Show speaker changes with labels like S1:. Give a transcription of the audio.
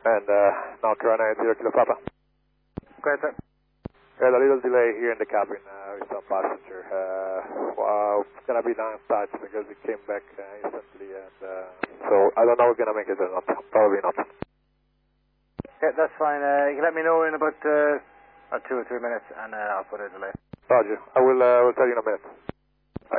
S1: And North Carolina 0 Kilo Papa.
S2: Great, sir.
S1: We had a little delay here in the cabin with some passenger. It's going to be non-touch because it came back instantly. And so I don't know if we're going to make it or not. Probably not.
S2: Okay, that's fine. You can let me know in about 2 or 3 minutes and I'll put a delay.
S1: Roger. I will tell you in a minute.